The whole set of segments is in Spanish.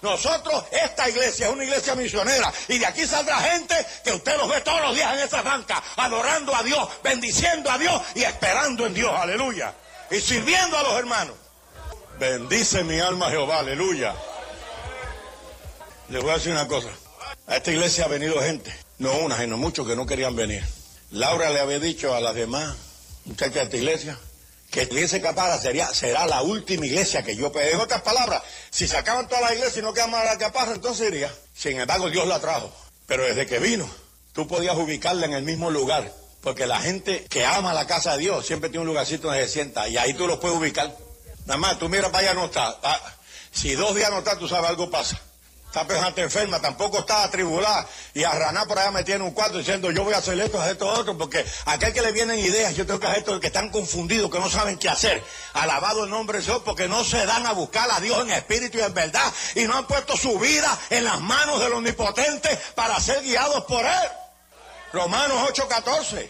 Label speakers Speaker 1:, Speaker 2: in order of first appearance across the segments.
Speaker 1: Nosotros, esta iglesia es una iglesia misionera, y de aquí saldrá gente que usted los ve todos los días en esa banca, adorando a Dios, bendiciendo a Dios y esperando en Dios, aleluya, y sirviendo a los hermanos. Bendice mi alma Jehová, aleluya. Les voy a decir una cosa, a esta iglesia ha venido gente, no una, sino muchos que no querían venir. Laura le había dicho a las demás muchachas de esta iglesia que la iglesia Caparra será la última iglesia que yo pegué. En otras palabras, si sacaban toda la iglesia y no quedaban más la Caparra, entonces iría. Sin embargo, Dios la trajo. Pero desde que vino, tú podías ubicarla en el mismo lugar, porque la gente que ama la casa de Dios siempre tiene un lugarcito donde se sienta, y ahí tú los puedes ubicar. Nada más, tú miras para allá, no está. Si 2 días no está, tú sabes, algo pasa. Esta persona está enferma, tampoco está atribulada, y a Raná por allá metida en un cuarto diciendo yo voy a hacer esto, hacer esto, otro, porque aquel que le vienen ideas, yo tengo que hacer esto, que están confundidos, que no saben qué hacer. Alabado el nombre de Dios, porque no se dan a buscar a Dios en espíritu y en verdad, y no han puesto su vida en las manos del Omnipotente para ser guiados por Él. Romanos 8:14.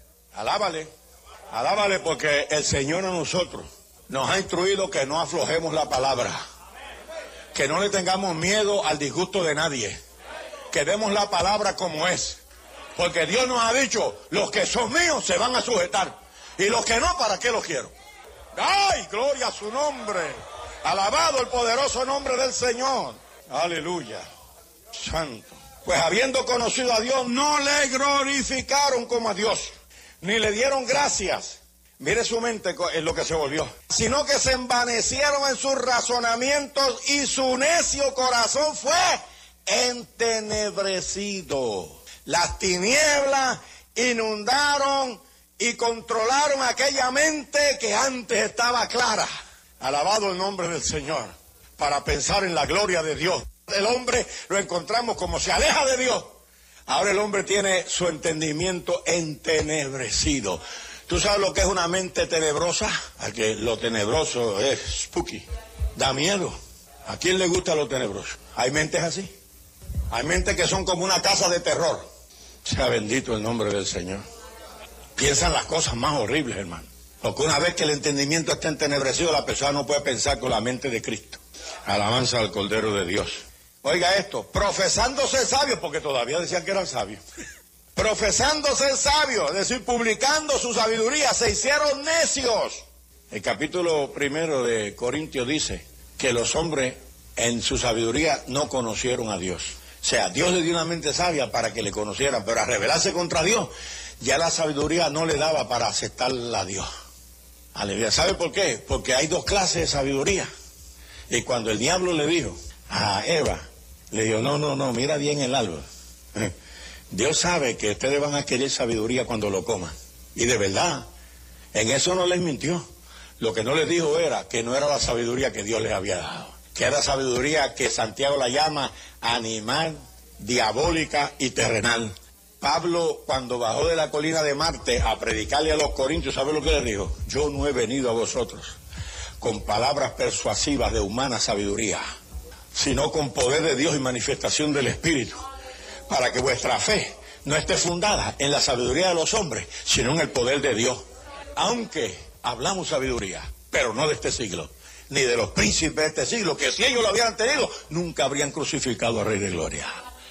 Speaker 1: Alábale, porque el Señor a nosotros nos ha instruido que no aflojemos la palabra. Que no le tengamos miedo al disgusto de nadie. Que demos la palabra como es. Porque Dios nos ha dicho, los que son míos se van a sujetar. Y los que no, ¿para qué los quiero? ¡Ay, gloria a su nombre! Alabado el poderoso nombre del Señor. Aleluya. Santo. Pues habiendo conocido a Dios, no le glorificaron como a Dios, ni le dieron gracias. Mire su mente en lo que se volvió. Sino que se envanecieron en sus razonamientos y su necio corazón fue entenebrecido. Las tinieblas inundaron y controlaron aquella mente que antes estaba clara. Alabado el nombre del Señor. Para pensar en la gloria de Dios. El hombre lo encontramos como se aleja de Dios. Ahora el hombre tiene su entendimiento entenebrecido. ¿Tú sabes lo que es una mente tenebrosa? A que lo tenebroso es spooky, da miedo. ¿A quién le gusta lo tenebroso? Hay mentes así. Hay mentes que son como una casa de terror. Sea bendito el nombre del Señor. Piensan las cosas más horribles, hermano. Porque una vez que el entendimiento está entenebrecido, la persona no puede pensar con la mente de Cristo. Alabanza al Cordero de Dios. Oiga esto, profesándose sabios, porque todavía decían que eran sabios. Profesándose sabios, es decir, publicando su sabiduría, se hicieron necios. El capítulo 1 de Corintios dice que los hombres en su sabiduría no conocieron a Dios. O sea, Dios le dio una mente sabia para que le conocieran, pero a rebelarse contra Dios, ya la sabiduría no le daba para aceptarla a Dios. Aleluya. ¿Sabe por qué? Porque hay 2 clases de sabiduría. Y cuando el diablo le dijo a Eva, le dijo, no, mira bien el árbol. Dios sabe que ustedes van a adquirir sabiduría cuando lo coman. Y de verdad, en eso no les mintió. Lo que no les dijo era que no era la sabiduría que Dios les había dado. Que era sabiduría que Santiago la llama animal, diabólica y terrenal. Pablo, cuando bajó de la colina de Marte a predicarle a los corintios, ¿sabe lo que les dijo? Yo no he venido a vosotros con palabras persuasivas de humana sabiduría, sino con poder de Dios y manifestación del Espíritu, para que vuestra fe no esté fundada en la sabiduría de los hombres, sino en el poder de Dios. Aunque hablamos sabiduría, pero no de este siglo, ni de los príncipes de este siglo, que si ellos lo habían tenido, nunca habrían crucificado al Rey de Gloria.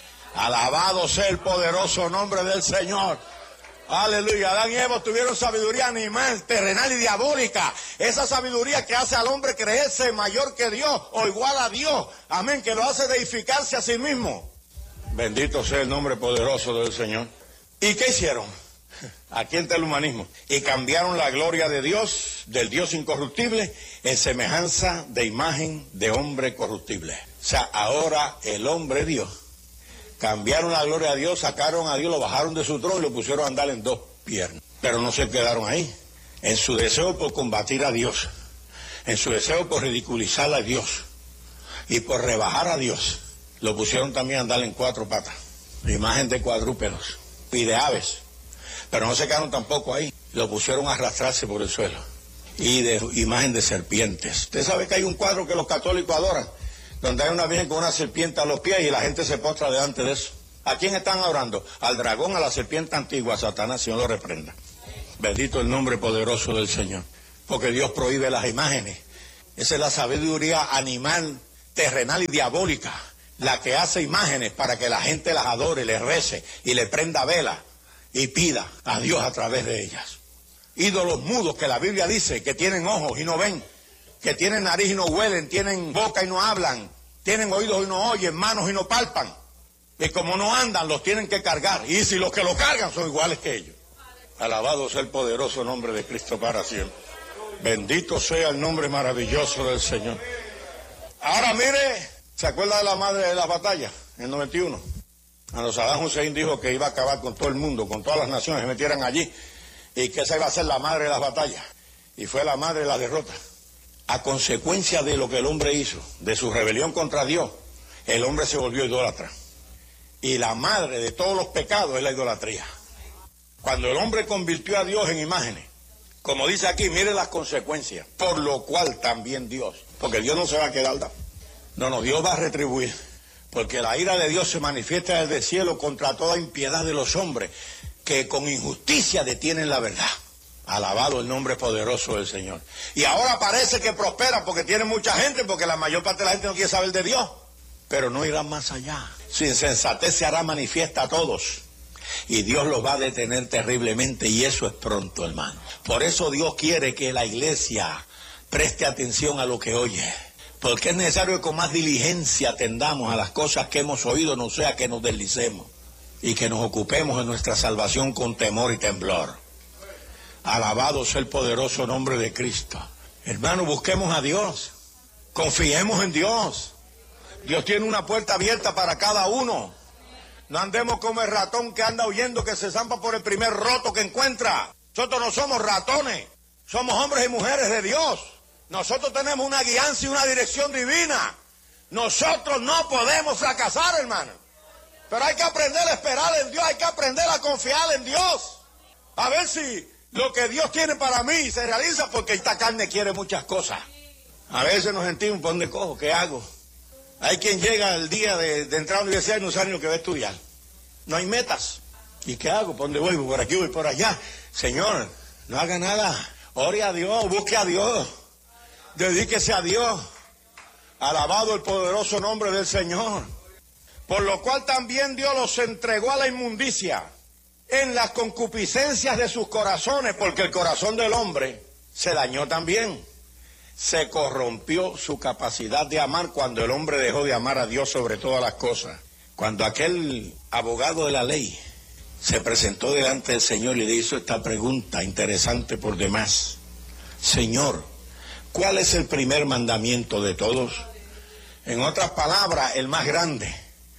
Speaker 1: Alabado sea el poderoso nombre del Señor. Aleluya. Adán y Eva tuvieron sabiduría animal, terrenal y diabólica. Esa sabiduría que hace al hombre creerse mayor que Dios o igual a Dios. Amén. Que lo hace deificarse a sí mismo. Bendito sea el nombre poderoso del Señor. ¿Y qué hicieron? Aquí entra el humanismo. Y cambiaron la gloria de Dios, del Dios incorruptible, en semejanza de imagen de hombre corruptible. O sea, ahora el hombre Dios. Cambiaron la gloria de Dios, sacaron a Dios, lo bajaron de su trono y lo pusieron a andar en 2 piernas. Pero no se quedaron ahí. En su deseo por combatir a Dios, en su deseo por ridiculizar a Dios y por rebajar a Dios, lo pusieron también a andar en 4 patas. Imagen de cuadrúpedos y de aves. Pero no se quedaron tampoco ahí. Lo pusieron a arrastrarse por el suelo. Y de imagen de serpientes. Usted sabe que hay un cuadro que los católicos adoran, donde hay una virgen con una serpiente a los pies y la gente se postra delante de eso. ¿A quién están orando? Al dragón, a la serpiente antigua, a Satanás, Señor lo reprenda. Bendito el nombre poderoso del Señor. Porque Dios prohíbe las imágenes. Esa es la sabiduría animal, terrenal y diabólica, la que hace imágenes para que la gente las adore, les rece y le prenda vela y pida a Dios a través de ellas. Ídolos mudos que la Biblia dice que tienen ojos y no ven, que tienen nariz y no huelen, tienen boca y no hablan, tienen oídos y no oyen, manos y no palpan. Y como no andan, los tienen que cargar. Y si los que lo cargan son iguales que ellos. Alabado sea el poderoso nombre de Cristo para siempre. Bendito sea el nombre maravilloso del Señor. Ahora mire, ¿se acuerda de la madre de las batallas en el 91? Cuando Saddam Hussein dijo que iba a acabar con todo el mundo, con todas las naciones que se metieran allí, y que esa iba a ser la madre de las batallas. Y fue la madre de la derrota. A consecuencia de lo que el hombre hizo, de su rebelión contra Dios, el hombre se volvió idólatra. Y la madre de todos los pecados es la idolatría. Cuando el hombre convirtió a Dios en imágenes, como dice aquí, mire las consecuencias, por lo cual también Dios, porque Dios no se va a quedar dado. No, Dios va a retribuir, porque la ira de Dios se manifiesta desde el cielo contra toda impiedad de los hombres, que con injusticia detienen la verdad. Alabado el nombre poderoso del Señor. Y ahora parece que prospera porque tiene mucha gente, porque la mayor parte de la gente no quiere saber de Dios. Pero no irán más allá. Su insensatez se hará manifiesta a todos. Y Dios los va a detener terriblemente, y eso es pronto, hermano. Por eso Dios quiere que la iglesia preste atención a lo que oye. Porque es necesario que con más diligencia atendamos a las cosas que hemos oído, no sea que nos deslicemos. Y que nos ocupemos de nuestra salvación con temor y temblor. Alabado sea el poderoso nombre de Cristo. Hermano, busquemos a Dios. Confiemos en Dios. Dios tiene una puerta abierta para cada uno. No andemos como el ratón que anda huyendo, que se zampa por el primer roto que encuentra. Nosotros no somos ratones. Somos hombres y mujeres de Dios. Nosotros tenemos una guianza y una dirección divina. Nosotros no podemos fracasar, hermano. Pero hay que aprender a esperar en Dios. Hay que aprender a confiar en Dios. A ver si lo que Dios tiene para mí se realiza, porque esta carne quiere muchas cosas. A veces nos sentimos, ¿por dónde cojo? ¿Qué hago? Hay quien llega el día de entrar a la universidad y no sabe ni lo que va a estudiar. No hay metas. ¿Y qué hago? ¿Por dónde voy? ¿Por aquí? ¿Voy por allá? Señor, no haga nada. Ore a Dios, busque a Dios. Dedíquese a Dios. Alabado el poderoso nombre del Señor. Por lo cual también Dios los entregó a la inmundicia en las concupiscencias de sus corazones, porque el corazón del hombre se dañó también. Se corrompió su capacidad de amar cuando el hombre dejó de amar a Dios sobre todas las cosas. Cuando aquel abogado de la ley se presentó delante del Señor y le hizo esta pregunta interesante por demás. Señor, ¿cuál es el primer mandamiento de todos? En otras palabras, el más grande.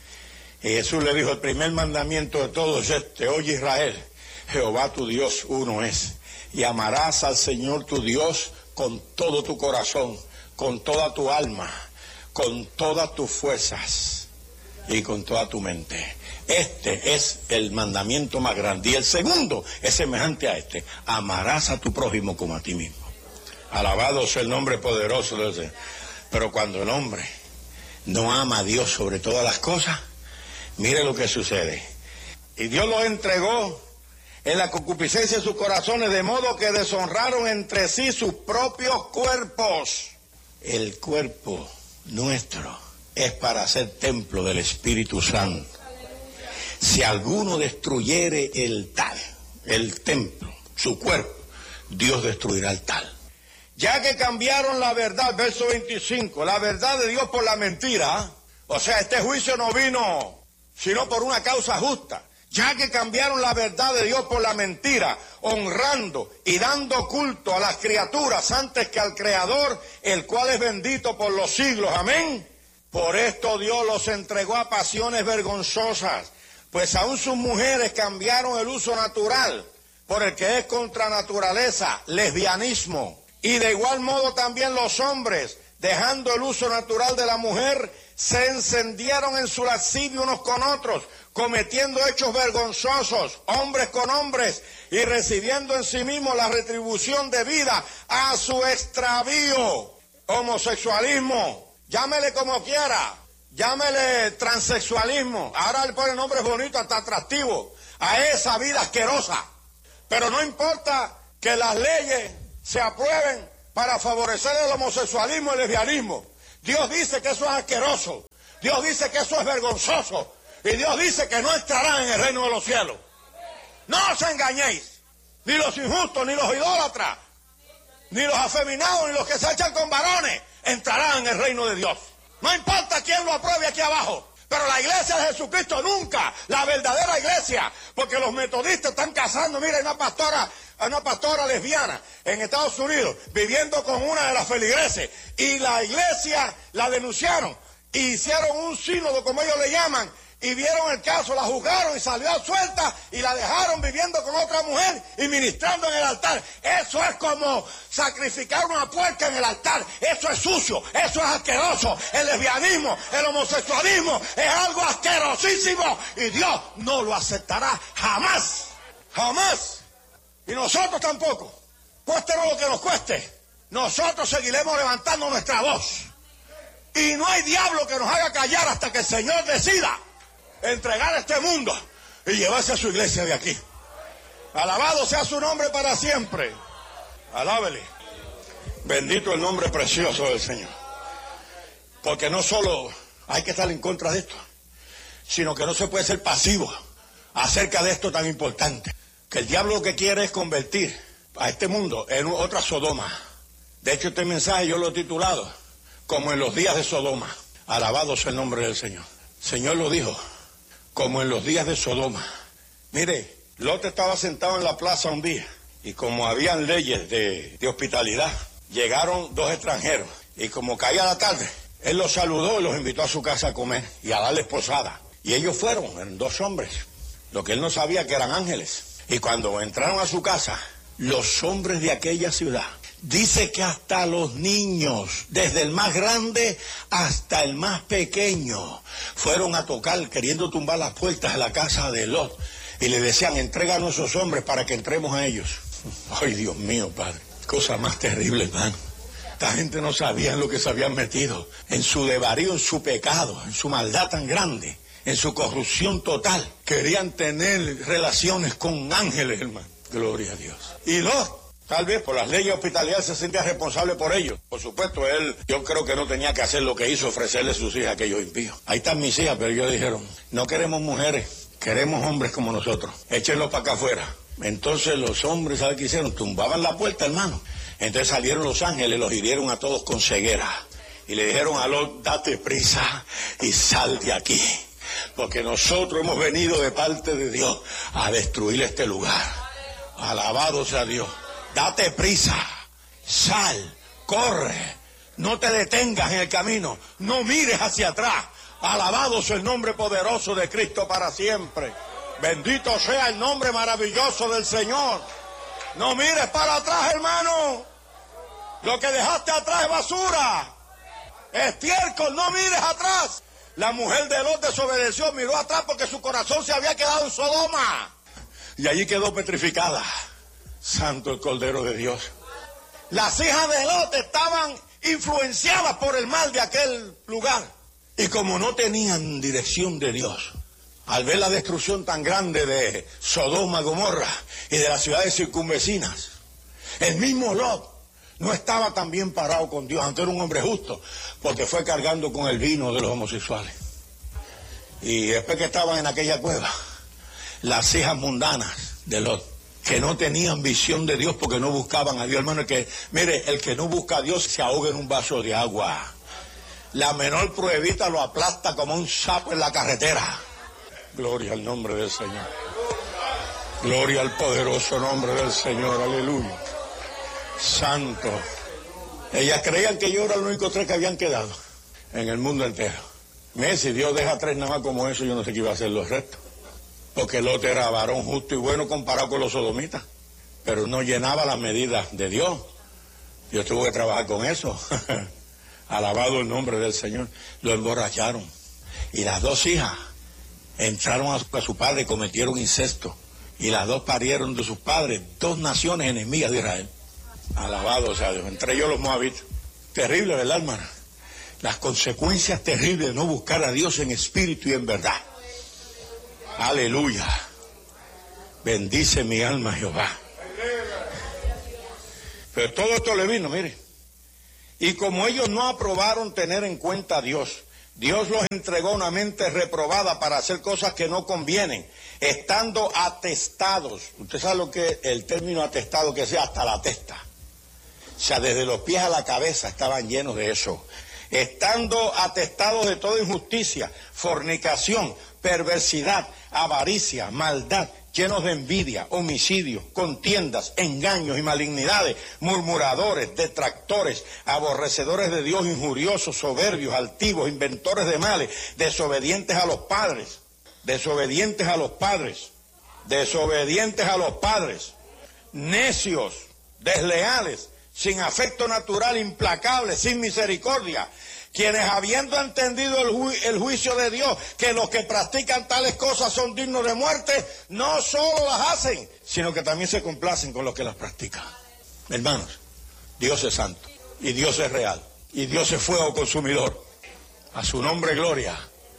Speaker 1: Y Jesús le dijo, el primer mandamiento de todos es este: oye Israel, Jehová tu Dios uno es, y amarás al Señor tu Dios con todo tu corazón, con toda tu alma, con todas tus fuerzas y con toda tu mente. Este es el mandamiento más grande. Y el segundo es semejante a este: amarás a tu prójimo como a ti mismo. Alabado sea el nombre poderoso del Señor. Pero cuando el hombre no ama a Dios sobre todas las cosas, mire lo que sucede. Y Dios los entregó en la concupiscencia de sus corazones, de modo que deshonraron entre sí sus propios cuerpos. El cuerpo nuestro es para ser templo del Espíritu Santo. Si alguno destruyere el templo, su cuerpo, Dios destruirá el tal. Ya que cambiaron la verdad, verso 25, la verdad de Dios por la mentira, o sea, este juicio no vino sino por una causa justa. Ya que cambiaron la verdad de Dios por la mentira, honrando y dando culto a las criaturas antes que al Creador, el cual es bendito por los siglos. Amén. Por esto Dios los entregó a pasiones vergonzosas, pues aún sus mujeres cambiaron el uso natural por el que es contra naturaleza, lesbianismo. Y de igual modo también los hombres, dejando el uso natural de la mujer, se encendieron en su lascivia unos con otros, cometiendo hechos vergonzosos, hombres con hombres, y recibiendo en sí mismos la retribución debida a su extravío. Homosexualismo, llámele como quiera, llámele transexualismo, ahora le ponen nombres bonitos, hasta atractivos, a esa vida asquerosa. Pero no importa que las leyes se aprueben para favorecer el homosexualismo y el lesbianismo. Dios dice que eso es asqueroso. Dios dice que eso es vergonzoso. Y Dios dice que no entrarán en el reino de los cielos. No os engañéis. Ni los injustos, ni los idólatras, ni los afeminados, ni los que se echan con varones entrarán en el reino de Dios. No importa quién lo apruebe aquí abajo, pero la iglesia de Jesucristo nunca, la verdadera iglesia, porque los metodistas están casando. Mira, hay una pastora lesbiana en Estados Unidos viviendo con una de las feligreses, y la iglesia la denunciaron, y hicieron un sínodo, como ellos le llaman, y vieron el caso, la juzgaron y salió suelta, y la dejaron viviendo con otra mujer y ministrando en el altar. Eso es como sacrificar una puerca en el altar. Eso es sucio, eso es asqueroso. El lesbianismo, el homosexualismo es algo asquerosísimo, y Dios no lo aceptará jamás, jamás. Y nosotros tampoco, cuéstenos lo que nos cueste. Nosotros seguiremos levantando nuestra voz, y no hay diablo que nos haga callar hasta que el Señor decida entregar este mundo y llevarse a su iglesia de aquí. Alabado sea su nombre para siempre. Alábele. Bendito el nombre precioso del Señor. Porque no solo hay que estar en contra de esto, sino que no se puede ser pasivo acerca de esto tan importante. Que el diablo lo que quiere es convertir a este mundo en otra Sodoma. De hecho, este mensaje yo lo he titulado como en los días de Sodoma. Alabado sea el nombre del Señor. El Señor lo dijo, como en los días de Sodoma. Mire, Lot estaba sentado en la plaza un día, y como habían leyes de hospitalidad, llegaron dos extranjeros, y como caía la tarde, él los saludó y los invitó a su casa a comer y a darles posada. Y ellos fueron, eran dos hombres, lo que él no sabía que eran ángeles. Y cuando entraron a su casa, los hombres de aquella ciudad, dice que hasta los niños, desde el más grande hasta el más pequeño, fueron a tocar, queriendo tumbar las puertas de la casa de Lot, y le decían, entréganos a esos hombres para que entremos a ellos. Ay, Dios mío, Padre, cosa más terrible, hermano. Esta gente no sabía en lo que se habían metido, en su desvarío, en su pecado, en su maldad tan grande, en su corrupción total. Querían tener relaciones con ángeles, hermano. Gloria a Dios. Y Lot, tal vez por las leyes de hospitalidad, se sentía responsable por ellos. Por supuesto, él, yo creo que no tenía que hacer lo que hizo, ofrecerle sus hijas a aquellos impíos. Ahí están mis hijas, pero ellos dijeron, no queremos mujeres, queremos hombres como nosotros. Échenlos para acá afuera. Entonces los hombres, ¿sabe qué hicieron? Tumbaban la puerta, hermano. Entonces salieron los ángeles, los hirieron a todos con ceguera. Y le dijeron a Lot, date prisa y sal de aquí, porque nosotros hemos venido de parte de Dios a destruir este lugar. Alabado sea Dios. Date prisa, sal, corre, no te detengas en el camino, no mires hacia atrás. Alabado sea el nombre poderoso de Cristo para siempre. Bendito sea el nombre maravilloso del Señor. No mires para atrás, hermano. Lo que dejaste atrás es basura, estiércol, no mires atrás. La mujer de Lot desobedeció, miró atrás porque su corazón se había quedado en Sodoma, y allí quedó petrificada. Santo el Cordero de Dios. Las hijas de Lot estaban influenciadas por el mal de aquel lugar, y como no tenían dirección de Dios, al ver la destrucción tan grande de Sodoma, Gomorra y de las ciudades circunvecinas, el mismo Lot no estaba tan bien parado con Dios, aunque era un hombre justo, porque fue cargando con el vino de los homosexuales. Y después que estaban en aquella cueva, las hijas mundanas de Lot, que no tenían visión de Dios porque no buscaban a Dios, hermano, mire, el que no busca a Dios se ahoga en un vaso de agua. La menor pruebita lo aplasta como un sapo en la carretera. Gloria al nombre del Señor. Gloria al poderoso nombre del Señor, aleluya. Santo. Ellas creían que ellos eran los únicos tres que habían quedado en el mundo entero. Mire, si Dios deja tres nada más como eso, yo no sé qué iba a hacer los restos. Porque Lot era varón justo y bueno comparado con los sodomitas, pero no llenaba las medidas de Dios. Dios tuvo que trabajar con eso. Alabado el nombre del Señor. Lo emborracharon. Y las dos hijas entraron a su padre y cometieron incesto. Y las dos parieron de sus padres, dos naciones enemigas de Israel. Alabado sea Dios. Entre ellos los moabitas. Terrible, ¿verdad, hermana? Las consecuencias terribles de no buscar a Dios en espíritu y en verdad. Aleluya. Bendice mi alma, Jehová. Pero todo esto le vino, mire. Y como ellos no aprobaron tener en cuenta a Dios, Dios los entregó una mente reprobada para hacer cosas que no convienen, estando atestados. Usted sabe lo que es el término atestado, que sea hasta la testa. O sea, desde los pies a la cabeza estaban llenos de eso. Estando atestados de toda injusticia, fornicación, perversidad, avaricia, maldad, llenos de envidia, homicidios, contiendas, engaños y malignidades, murmuradores, detractores, aborrecedores de Dios, injuriosos, soberbios, altivos, inventores de males, desobedientes a los padres, necios, desleales, sin afecto natural, implacables, sin misericordia, quienes habiendo entendido el juicio de Dios, que los que practican tales cosas son dignos de muerte, no solo las hacen, sino que también se complacen con los que las practican. Hermanos, Dios es santo, y Dios es real, y Dios es fuego consumidor. A su nombre gloria.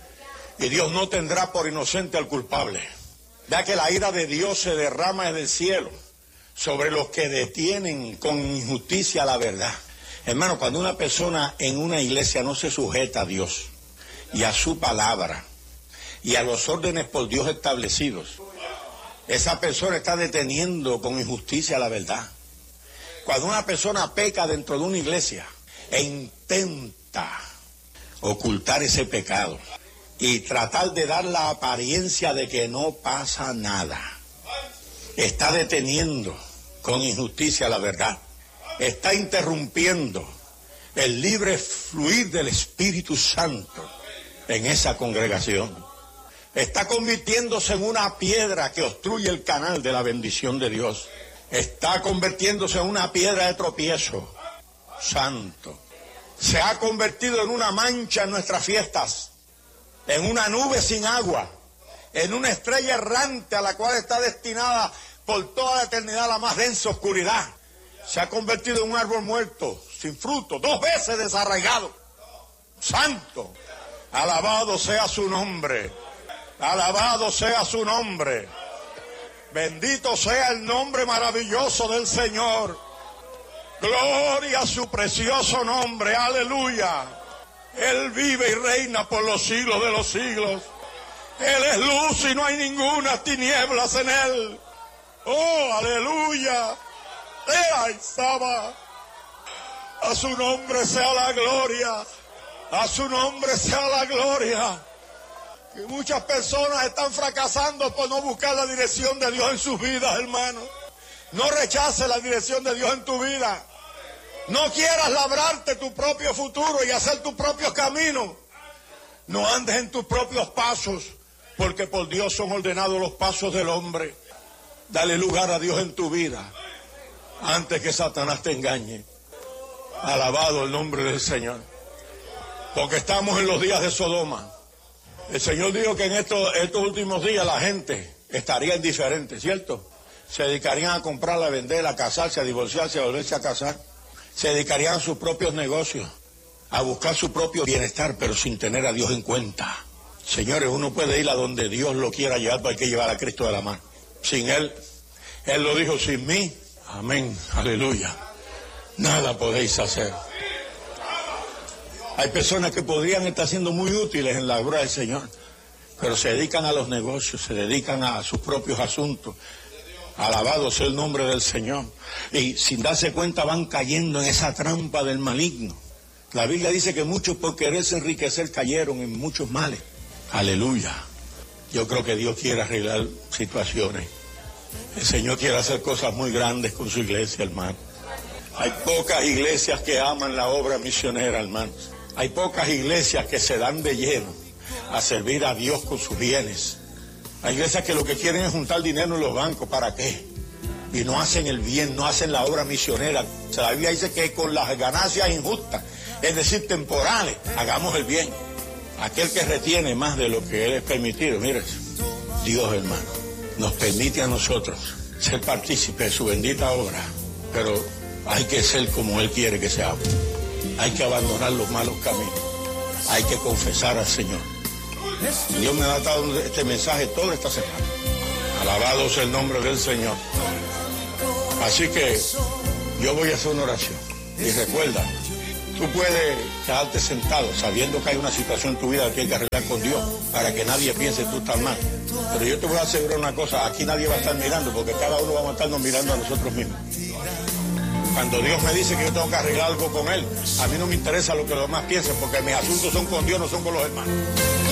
Speaker 1: Y Dios no tendrá por inocente al culpable. Ya que la ira de Dios se derrama desde el cielo sobre los que detienen con injusticia la verdad. Hermano, cuando una persona en una iglesia no se sujeta a Dios y a su palabra y a los órdenes por Dios establecidos, esa persona está deteniendo con injusticia la verdad. Cuando una persona peca dentro de una iglesia e intenta ocultar ese pecado y tratar de dar la apariencia de que no pasa nada, está deteniendo con injusticia la verdad. Está interrumpiendo el libre fluir del Espíritu Santo en esa congregación. Está convirtiéndose en una piedra que obstruye el canal de la bendición de Dios. Está convirtiéndose en una piedra de tropiezo. Santo. Se ha convertido en una mancha en nuestras fiestas, en una nube sin agua, en una estrella errante a la cual está destinada por toda la eternidad la más densa oscuridad. Se ha convertido en un árbol muerto, sin fruto, 2 veces desarraigado. Santo, alabado sea su nombre, alabado sea su nombre. Bendito sea el nombre maravilloso del Señor. Gloria a su precioso nombre, aleluya. Él vive y reina por los siglos de los siglos. Él es luz y no hay ninguna tinieblas en él. Oh, aleluya. A su nombre sea la gloria, a su nombre sea la gloria. Que muchas personas están fracasando por no buscar la dirección de Dios en sus vidas, hermano. No rechaces la dirección de Dios en tu vida. No quieras labrarte tu propio futuro y hacer tus propios caminos. No andes en tus propios pasos, porque por Dios son ordenados los pasos del hombre. Dale lugar a Dios en tu vida antes que Satanás te engañe. Alabado el nombre del Señor. Porque estamos en los días de Sodoma. El Señor dijo que en estos últimos días la gente estaría indiferente, ¿cierto? Se dedicarían a comprar, a vender, a casarse, a divorciarse, a volverse a casar. Se dedicarían a sus propios negocios, a buscar su propio bienestar, pero sin tener a Dios en cuenta. Señores, uno puede ir a donde Dios lo quiera llevar, pero hay que llevar a Cristo de la mano. Sin Él lo dijo, sin mí, amén, aleluya, nada podéis hacer. Hay personas que podrían estar siendo muy útiles en la obra del Señor, pero se dedican a los negocios, se dedican a sus propios asuntos. Alabado sea el nombre del Señor. Y sin darse cuenta van cayendo en esa trampa del maligno. La Biblia dice que muchos por quererse enriquecer cayeron en muchos males. Aleluya. Yo creo que Dios quiere arreglar situaciones. El Señor quiere hacer cosas muy grandes con su iglesia, hermano. Hay pocas iglesias que aman la obra misionera, hermanos. Hay pocas iglesias que se dan de lleno a servir a Dios con sus bienes. Hay iglesias que lo que quieren es juntar dinero en los bancos. ¿Para qué? Y no hacen el bien, no hacen la obra misionera. O sea, la Biblia dice que con las ganancias injustas, es decir, temporales, hagamos el bien. Aquel que retiene más de lo que Él es permitido, mire, Dios, hermano, nos permite a nosotros ser partícipes de su bendita obra, pero hay que ser como Él quiere que seamos. Hay que abandonar los malos caminos. Hay que confesar al Señor. Dios me ha dado este mensaje toda esta semana. Alabado sea el nombre del Señor. Así que yo voy a hacer una oración. Y recuerda, Tú puedes quedarte sentado sabiendo que hay una situación en tu vida que hay que arreglar con Dios para que nadie piense que tú estás mal. Pero yo te voy a asegurar una cosa, aquí nadie va a estar mirando porque cada uno vamos a estarnos mirando a nosotros mismos. Cuando Dios me dice que yo tengo que arreglar algo con Él, a mí no me interesa lo que los demás piensen porque mis asuntos son con Dios, no son con los hermanos.